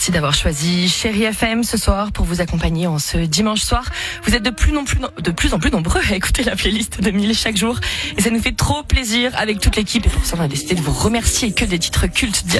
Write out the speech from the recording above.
Merci d'avoir choisi Chérie FM ce soir pour vous accompagner en ce dimanche soir. Vous êtes de plus en plus nombreux à écouter la playlist de 1000 chaque jour. Et ça nous fait trop plaisir avec toute l'équipe. Et pour ça, on a décidé de vous remercier que des titres cultes d'il y a